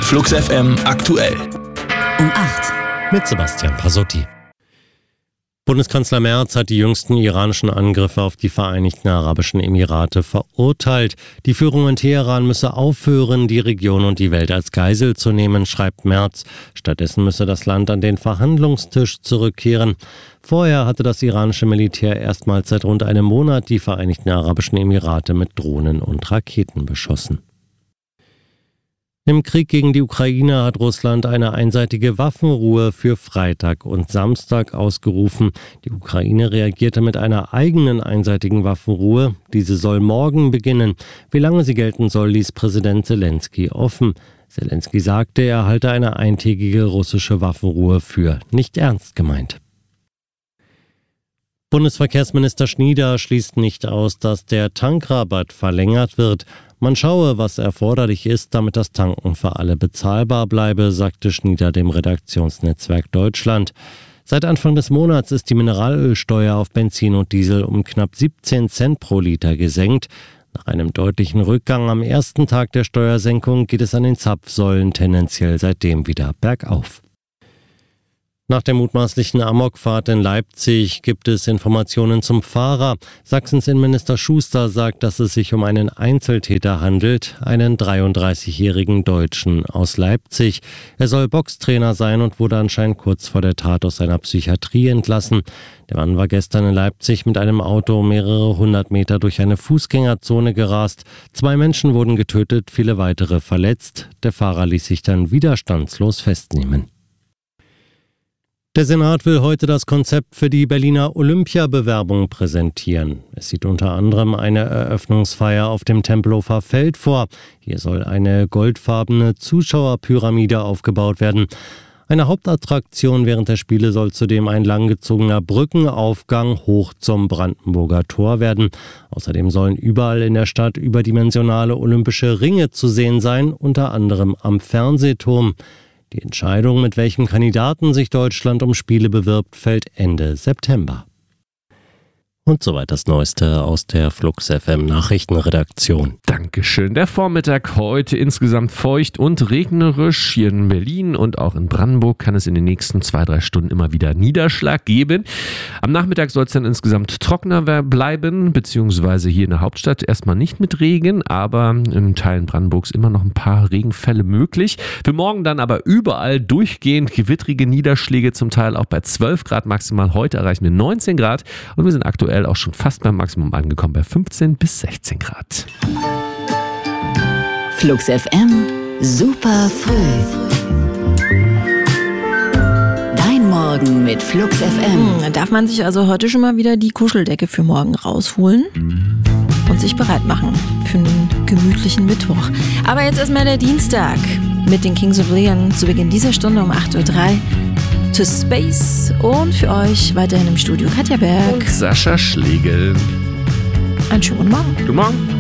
Flux FM aktuell. Um 8. Mit Sebastian Pasotti. Bundeskanzler Merz hat die jüngsten iranischen Angriffe auf die Vereinigten Arabischen Emirate verurteilt. Die Führung in Teheran müsse aufhören, die Region und die Welt als Geisel zu nehmen, schreibt Merz. Stattdessen müsse das Land an den Verhandlungstisch zurückkehren. Vorher hatte das iranische Militär erstmals seit rund einem Monat die Vereinigten Arabischen Emirate mit Drohnen und Raketen beschossen. Im Krieg gegen die Ukraine hat Russland eine einseitige Waffenruhe für Freitag und Samstag ausgerufen. Die Ukraine reagierte mit einer eigenen einseitigen Waffenruhe. Diese soll morgen beginnen. Wie lange sie gelten soll, ließ Präsident Zelensky offen. Zelensky sagte, er halte eine eintägige russische Waffenruhe für nicht ernst gemeint. Bundesverkehrsminister Schnieder schließt nicht aus, dass der Tankrabatt verlängert wird. Man schaue, was erforderlich ist, damit das Tanken für alle bezahlbar bleibe, sagte Schnieder dem Redaktionsnetzwerk Deutschland. Seit Anfang des Monats ist die Mineralölsteuer auf Benzin und Diesel um knapp 17 Cent pro Liter gesenkt. Nach einem deutlichen Rückgang am ersten Tag der Steuersenkung geht es an den Zapfsäulen tendenziell seitdem wieder bergauf. Nach der mutmaßlichen Amokfahrt in Leipzig gibt es Informationen zum Fahrer. Sachsens Innenminister Schuster sagt, dass es sich um einen Einzeltäter handelt, einen 33-jährigen Deutschen aus Leipzig. Er soll Boxtrainer sein und wurde anscheinend kurz vor der Tat aus seiner Psychiatrie entlassen. Der Mann war gestern in Leipzig mit einem Auto mehrere hundert Meter durch eine Fußgängerzone gerast. 2 Menschen wurden getötet, viele weitere verletzt. Der Fahrer ließ sich dann widerstandslos festnehmen. Der Senat will heute das Konzept für die Berliner Olympiabewerbung präsentieren. Es sieht unter anderem eine Eröffnungsfeier auf dem Tempelhofer Feld vor. Hier soll eine goldfarbene Zuschauerpyramide aufgebaut werden. Eine Hauptattraktion während der Spiele soll zudem ein langgezogener Brückenaufgang hoch zum Brandenburger Tor werden. Außerdem sollen überall in der Stadt überdimensionale olympische Ringe zu sehen sein, unter anderem am Fernsehturm. Die Entscheidung, mit welchem Kandidaten sich Deutschland um Spiele bewirbt, fällt Ende September. Und soweit das Neueste aus der Flux FM Nachrichtenredaktion. Dankeschön. Der Vormittag heute insgesamt feucht und regnerisch. Hier in Berlin und auch in Brandenburg kann es in den nächsten 2-3 Stunden immer wieder Niederschlag geben. Am Nachmittag soll es dann insgesamt trockener bleiben, beziehungsweise hier in der Hauptstadt erstmal nicht mit Regen, aber in Teilen Brandenburgs immer noch ein paar Regenfälle möglich. Für morgen dann aber überall durchgehend gewittrige Niederschläge, zum Teil auch bei 12 Grad maximal. Heute erreichen wir 19 Grad und wir sind aktuell auch schon fast beim Maximum angekommen, bei 15 bis 16 Grad. Flux FM, super früh. Dein Morgen mit Flux FM. Darf man sich also heute schon mal wieder die Kuscheldecke für morgen rausholen und sich bereit machen für einen gemütlichen Mittwoch. Aber jetzt erstmal der Dienstag mit den Kings of Leon zu Beginn dieser Stunde um 8.03 Uhr. To Space und für euch weiterhin im Studio Katja Berg und Sascha Schlegel. Einen schönen guten Morgen. Guten Morgen.